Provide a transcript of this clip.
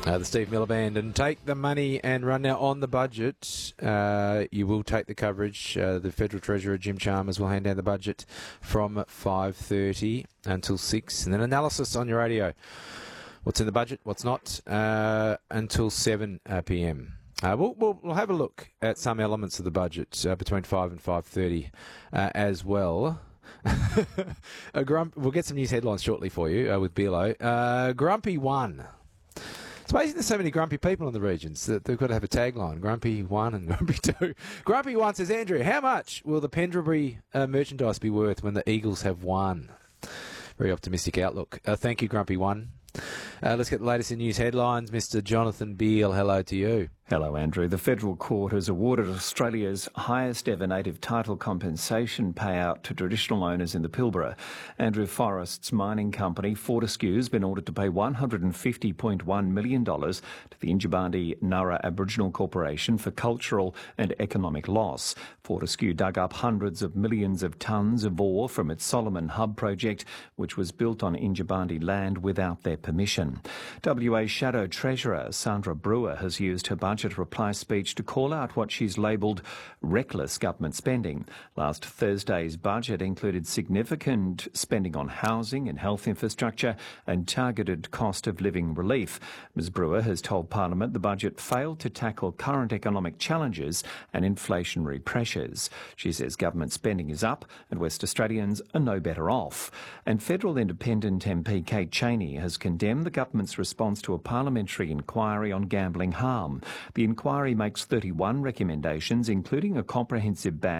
The Steve Miller Band, and take the money and run now on the budget. You will take the coverage. The Federal Treasurer Jim Chalmers will hand down the budget from 5:30 until 6, and then analysis on your radio. What's in the budget, what's not, until 7 p.m. We'll have a look at some elements of the budget between 5 and 5:30 as well. We'll get some news headlines shortly for you with Bilo. Grumpy 1. It's amazing there's so many grumpy people in the regions that they've got to have a tagline, Grumpy 1 and Grumpy 2. Grumpy 1 says, Andrew, how much will the Pendlebury merchandise be worth when the Eagles have won? Very optimistic outlook. Thank you, Grumpy 1. Let's get the latest in news headlines. Mr. Jonathan Beale, hello to you. Hello, Andrew. The Federal Court has awarded Australia's highest ever native title compensation payout to traditional owners in the Pilbara. Andrew Forrest's mining company, Fortescue, has been ordered to pay $150.1 million to the Injibandi Nara Aboriginal Corporation for cultural and economic loss. Fortescue dug up hundreds of millions of tonnes of ore from its Solomon Hub project, which was built on Injibandi land without their permission. WA Shadow Treasurer Sandra Brewer has used her budget reply speech to call out what she's labelled reckless government spending. Last Thursday's budget included significant spending on housing and health infrastructure and targeted cost of living relief. Ms Brewer has told Parliament the budget failed to tackle current economic challenges and inflationary pressures. She says government spending is up and West Australians are no better off. And Federal Independent MP Kate Chaney has condemned the government's response to a parliamentary inquiry on gambling harm. The inquiry makes 31 recommendations, including a comprehensive ban